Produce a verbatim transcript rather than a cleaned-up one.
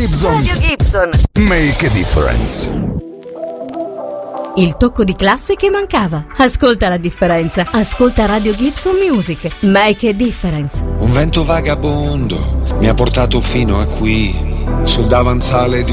Gibson. Radio Gibson. Make a difference. Il tocco di classe che mancava. Ascolta la differenza. Ascolta Radio Gibson Music. Make a difference. Un vento vagabondo mi ha portato fino a qui, sul davanzale di